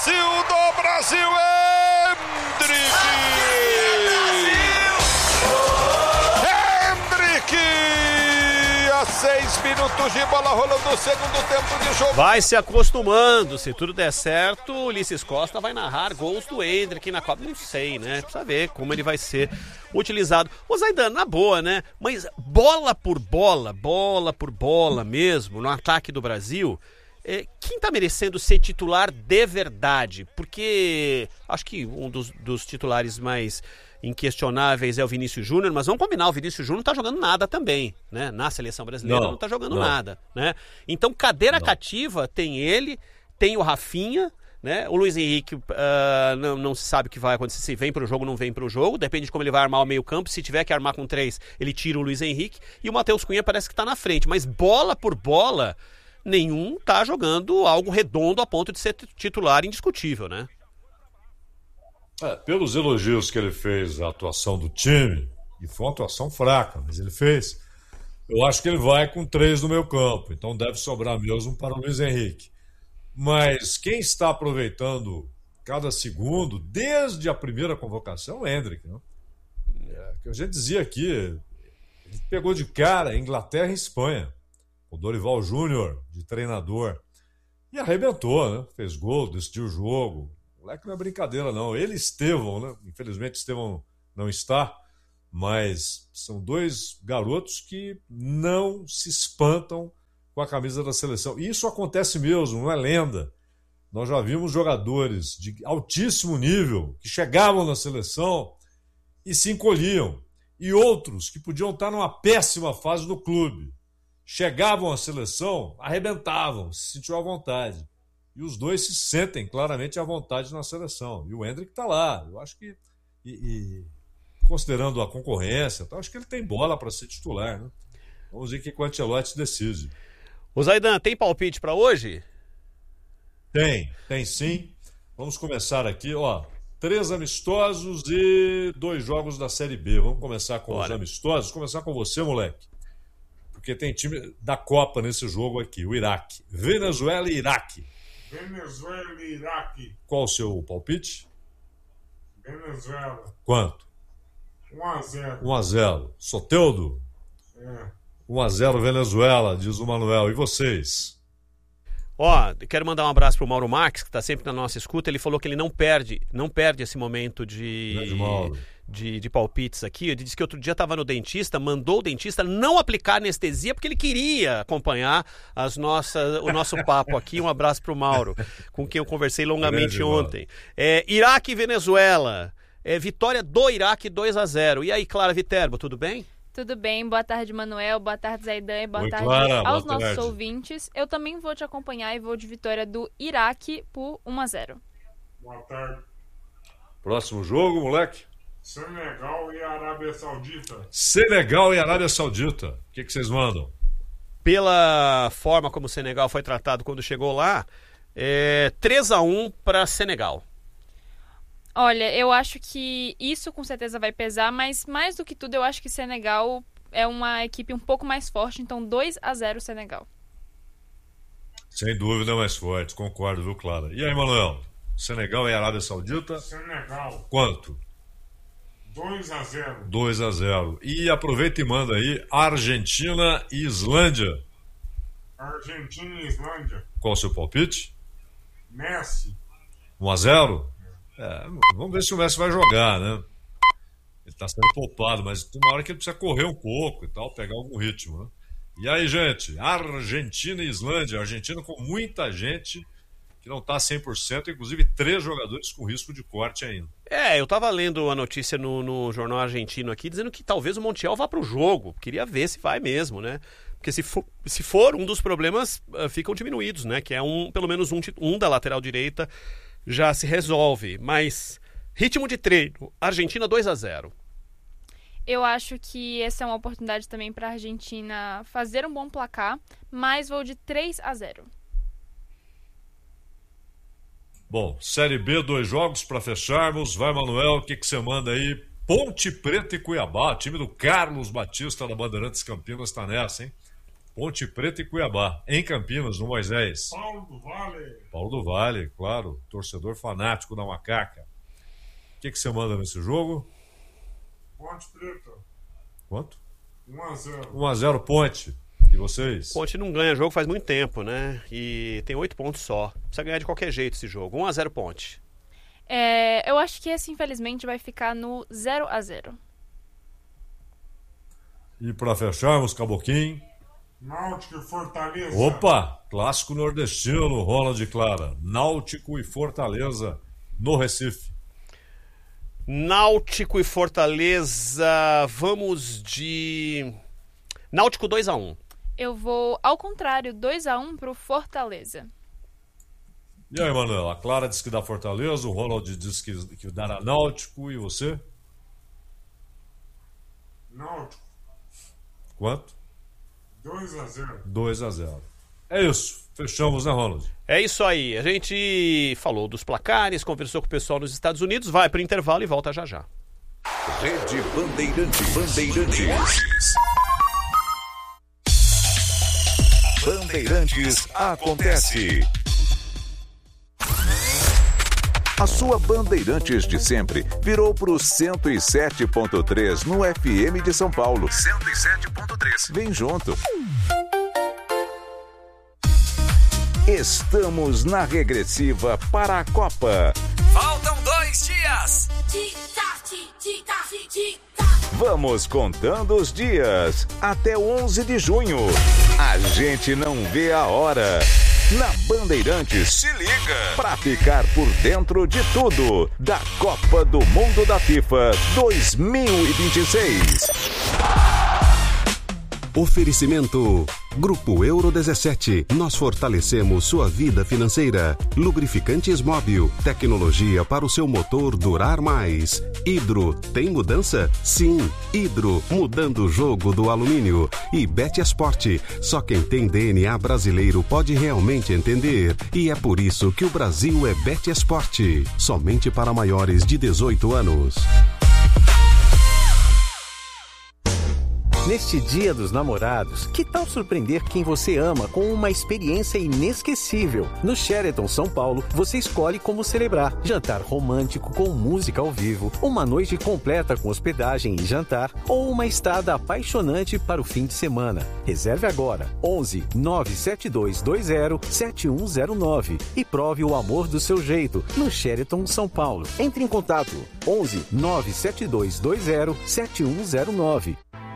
do Brasil, Hendrick! A 6 minutos de bola rolando no segundo tempo de jogo. Vai se acostumando, se tudo der certo, o Ulisses Costa vai narrar gols do Hendrick na Copa. Não sei, né? Precisa ver como ele vai ser utilizado. Ô Zaidan, na boa, né? Mas bola por bola mesmo, no ataque do Brasil, quem tá merecendo ser titular de verdade? Porque acho que um dos titulares mais inquestionáveis é o Vinícius Júnior, mas vamos combinar, o Vinícius Júnior não tá jogando nada também, né? Na seleção brasileira não tá jogando nada, né? Então, cadeira cativa tem ele, tem o Rafinha, né? O Luiz Henrique não se sabe o que vai acontecer, se vem pro jogo ou não vem pro jogo, depende de como ele vai armar o meio campo, se tiver que armar com 3, ele tira o Luiz Henrique, e o Matheus Cunha parece que tá na frente, mas bola por bola, nenhum tá jogando algo redondo a ponto de ser titular indiscutível, né? Pelos elogios que ele fez à atuação do time, e foi uma atuação fraca, mas ele fez, eu acho que ele vai com 3 no meio campo, então deve sobrar mesmo para o Luiz Henrique. Mas quem está aproveitando cada segundo, desde a primeira convocação, é o Hendrick, né? Que a gente dizia aqui, ele pegou de cara Inglaterra e Espanha, o Dorival Júnior de treinador, e arrebentou, né? Fez gol, decidiu o jogo. O moleque não é brincadeira, não. Ele e Estevão, né? Infelizmente Estevão não está, mas são 2 garotos que não se espantam com a camisa da seleção. E isso acontece mesmo, não é lenda. Nós já vimos jogadores de altíssimo nível que chegavam na seleção e se encolhiam. E outros que podiam estar numa péssima fase do clube. Chegavam à seleção, arrebentavam, se sentiam à vontade. E os 2 se sentem claramente à vontade na seleção. E o Hendrick está lá. Eu acho que, considerando a concorrência, acho que ele tem bola para ser titular, né? Vamos ver o que o Ancelotti decide. O Zaidan, tem palpite para hoje? Tem sim. Vamos começar aqui, 3 amistosos e 2 jogos da Série B. Vamos começar com os amistosos. Vou começar com você, moleque. Porque tem time da Copa nesse jogo aqui, o Iraque. Venezuela e Iraque. Venezuela e Iraque. Qual o seu palpite? Venezuela. Quanto? 1-0. 1-0. Soteldo? 1-0 Venezuela, diz o Manuel. E vocês? Quero mandar um abraço pro Mauro Marques, que tá sempre na nossa escuta. Ele falou que ele não perde esse momento de palpites aqui. Ele disse que outro dia estava no dentista, mandou o dentista não aplicar anestesia porque ele queria acompanhar o nosso papo aqui. Um abraço pro Mauro, com quem eu conversei longamente ontem. Iraque e Venezuela. Vitória do Iraque 2-0. E aí, Clara Viterbo, tudo bem? Tudo bem, boa tarde, Manuel, boa tarde, Zaidan, e boa tarde Clara, aos boa nossos tarde. ouvintes. Eu também vou te acompanhar e vou de vitória do Iraque por 1-0. Boa tarde. Próximo jogo, moleque? Senegal e Arábia Saudita. Senegal e Arábia Saudita. O que vocês mandam? Pela forma como o Senegal foi tratado quando chegou lá, 3-1 para Senegal. Olha, eu acho que isso com certeza vai pesar, mas mais do que tudo eu acho que Senegal é uma equipe um pouco mais forte, então 2-0 Senegal. Sem dúvida mais forte, concordo, viu, Clara? E aí, Manuel? Senegal e Arábia Saudita? Senegal. Quanto? 2-0. 2-0. E aproveita e manda aí Argentina e Islândia. Argentina e Islândia. Qual o seu palpite? Messi. 1-0? Vamos ver se o Messi vai jogar, né? Ele tá sendo poupado, mas tem uma hora que ele precisa correr um pouco e tal, pegar algum ritmo, né? E aí, gente, Argentina e Islândia. Argentina com muita gente que não tá 100%, inclusive 3 jogadores com risco de corte ainda. Eu tava lendo a notícia no jornal argentino aqui, dizendo que talvez o Montiel vá pro jogo. Queria ver se vai mesmo, né? Porque se for um dos problemas ficam diminuídos, né? Que é pelo menos um da lateral direita já se resolve, mas ritmo de treino, Argentina 2-0. Eu acho que essa é uma oportunidade também para a Argentina fazer um bom placar, mas vou de 3-0. Bom, Série B, 2 jogos para fecharmos. Vai, Manuel, o que você manda aí? Ponte Preta e Cuiabá, time do Carlos Batista da Bandeirantes Campinas está nessa, hein? Ponte Preta e Cuiabá, em Campinas, no Moisés. Paulo do Vale. Paulo do Vale, claro, torcedor fanático da Macaca. O que você manda nesse jogo? Ponte Preta. Quanto? 1-0. 1-0 Ponte. E vocês? Ponte não ganha jogo faz muito tempo, né? E tem 8 pontos só. Precisa ganhar de qualquer jeito esse jogo. 1-0 Ponte. Eu acho que esse, infelizmente, vai ficar no 0-0. E para fecharmos, Caboquim. Náutico e Fortaleza. Opa! Clássico nordestino, Ronald Clara. Náutico e Fortaleza no Recife. Náutico e Fortaleza. Vamos de Náutico 2-1. Eu vou, ao contrário, 2-1 pro Fortaleza. E aí, Manuel? A Clara diz que dá Fortaleza, o Ronald diz que dá Náutico, e você? Náutico. Quanto? 2-0. 2-0. É isso. Fechamos, né, Ronald? É isso aí. A gente falou dos placares, conversou com o pessoal nos Estados Unidos, vai pro intervalo e volta já já. Rede Bandeirantes. Bandeirantes acontece. A sua Bandeirantes de sempre virou pro 107.3 no FM de São Paulo. 107.3. Vem junto. Estamos na regressiva para a Copa. Faltam 2 dias. Vamos contando os dias até 11 de junho. A gente não vê a hora. Na Bandeirantes, se liga pra ficar por dentro de tudo da Copa do Mundo da FIFA 2026. Oferecimento Grupo Euro 17. Nós fortalecemos sua vida financeira. Lubrificantes Móbil. Tecnologia para o seu motor durar mais. Hidro. Tem mudança? Sim. Hidro. Mudando o jogo do alumínio. E Betesport. Só quem tem DNA brasileiro pode realmente entender. E é por isso que o Brasil é Betesport. Somente para maiores de 18 anos. Neste Dia dos Namorados, que tal surpreender quem você ama com uma experiência inesquecível? No Sheraton São Paulo, você escolhe como celebrar. Jantar romântico com música ao vivo, uma noite completa com hospedagem e jantar, ou uma estada apaixonante para o fim de semana. Reserve agora, 11 97220 7109 e prove o amor do seu jeito no Sheraton São Paulo. Entre em contato, 11 97220 7109.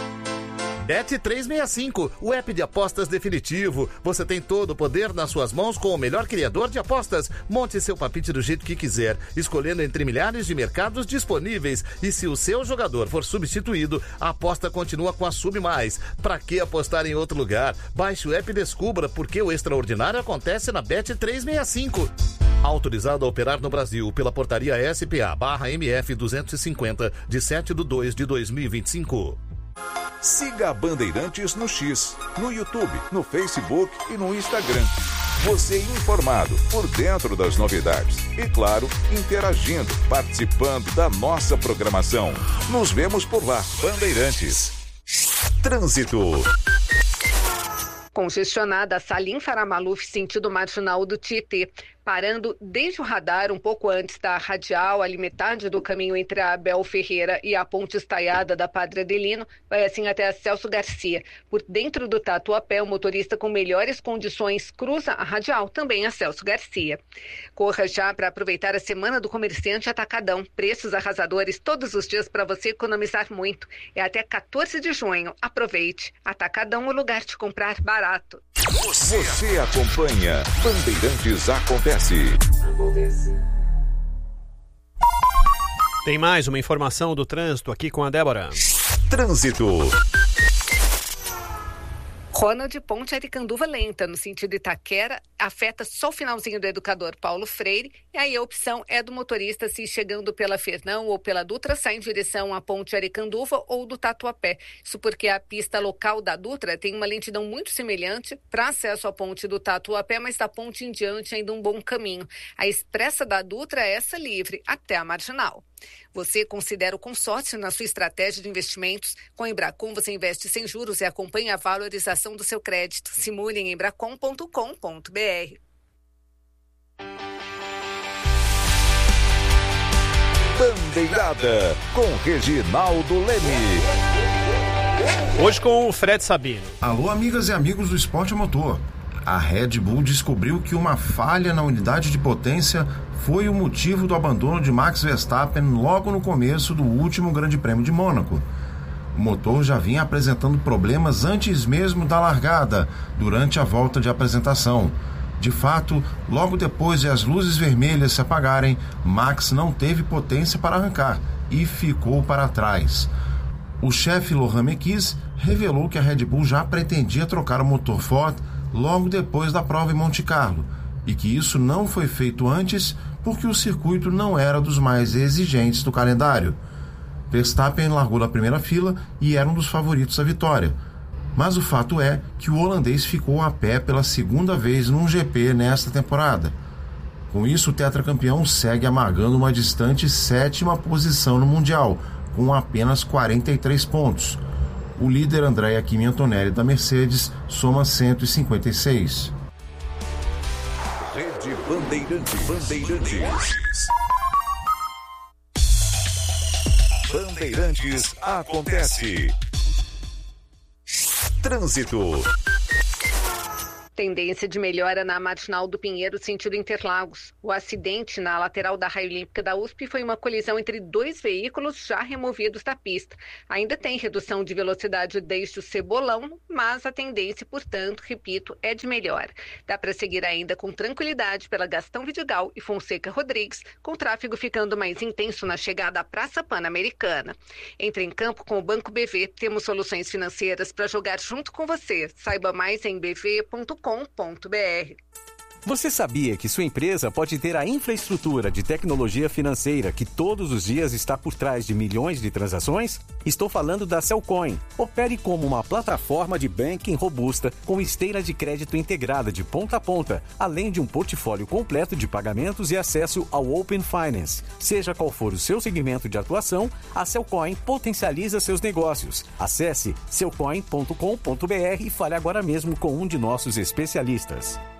Bet365, o app de apostas definitivo. Você tem todo o poder nas suas mãos com o melhor criador de apostas. Monte seu palpite do jeito que quiser, escolhendo entre milhares de mercados disponíveis. E se o seu jogador for substituído, a aposta continua com a Sub+. Pra que apostar em outro lugar? Baixe o app e descubra porque o extraordinário acontece na Bet365. Autorizado a operar no Brasil pela portaria SPA/MF 250, de 7/2/2025. Siga a Bandeirantes no X, no YouTube, no Facebook e no Instagram. Você informado, por dentro das novidades. E claro, interagindo, participando da nossa programação. Nos vemos por lá. Bandeirantes. Trânsito. Congestionada a Salim Faramaluf, sentido marginal do Tietê, parando desde o radar um pouco antes da radial, ali metade do caminho entre a Abel Ferreira e a ponte estaiada da Padre Adelino, vai assim até a Celso Garcia. Por dentro do Tatuapé, o motorista com melhores condições cruza a radial, também a Celso Garcia. Corra já para aproveitar a Semana do Comerciante Atacadão. Preços arrasadores todos os dias para você economizar muito. É até 14 de junho. Aproveite. Atacadão, o lugar de comprar barato. Você acompanha Bandeirantes Acontece. Tem mais uma informação do trânsito aqui com a Débora. Trânsito. Ronald, ponte Aricanduva lenta, no sentido Itaquera afeta só o finalzinho do Educador Paulo Freire, e aí a opção é do motorista se chegando pela Fernão ou pela Dutra, sai em direção à Ponte Aricanduva ou do Tatuapé. Isso porque a pista local da Dutra tem uma lentidão muito semelhante para acesso à ponte do Tatuapé, mas da ponte em diante ainda um bom caminho. A expressa da Dutra é essa livre até a Marginal. Você considera o consórcio na sua estratégia de investimentos? Com a Embracon você investe sem juros e acompanha a valorização do seu crédito. Simule em embracon.com.br. Bandeirada com Reginaldo Leme. Hoje com o Fred Sabino. Alô, amigas e amigos do esporte motor. A Red Bull descobriu que uma falha na unidade de potência foi o motivo do abandono de Max Verstappen logo no começo do último Grande Prêmio de Mônaco. O motor já vinha apresentando problemas antes mesmo da largada, durante a volta de apresentação. De fato, logo depois de as luzes vermelhas se apagarem, Max não teve potência para arrancar e ficou para trás. O chefe Lohan Mekies revelou que a Red Bull já pretendia trocar o motor Ford logo depois da prova em Monte Carlo, e que isso não foi feito antes porque o circuito não era dos mais exigentes do calendário. Verstappen largou na primeira fila e era um dos favoritos à vitória. Mas o fato é que o holandês ficou a pé pela segunda vez num GP nesta temporada. Com isso, o tetracampeão segue amargando uma distante 7ª posição no Mundial, com apenas 43 pontos. O líder Andrea Kimi Antonelli da Mercedes soma 156. Rede Bandeirantes. Bandeirantes acontece. Trânsito. Tendência de melhora na Marginal do Pinheiro, sentido Interlagos. O acidente na lateral da Raia Olímpica da USP foi uma colisão entre 2 veículos já removidos da pista. Ainda tem redução de velocidade desde o Cebolão, mas a tendência, portanto, repito, é de melhora. Dá para seguir ainda com tranquilidade pela Gastão Vidigal e Fonseca Rodrigues, com o tráfego ficando mais intenso na chegada à Praça Pan-Americana. Entre em campo com o Banco BV. Temos soluções financeiras para jogar junto com você. Saiba mais em bv.com.br. Você sabia que sua empresa pode ter a infraestrutura de tecnologia financeira que todos os dias está por trás de milhões de transações? Estou falando da Cellcoin. Opere como uma plataforma de banking robusta com esteira de crédito integrada de ponta a ponta, além de um portfólio completo de pagamentos e acesso ao Open Finance. Seja qual for o seu segmento de atuação, a Cellcoin potencializa seus negócios. Acesse cellcoin.com.br e fale agora mesmo com um de nossos especialistas.